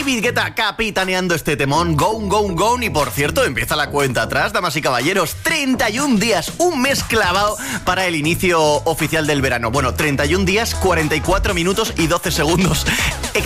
David Guetta capitaneando este temón, Gone, Gone, Gone. Y por cierto, empieza la cuenta atrás, damas y caballeros. 31 días, un mes clavado para el inicio oficial del verano. Bueno, 31 días, 44 minutos y 12 segundos.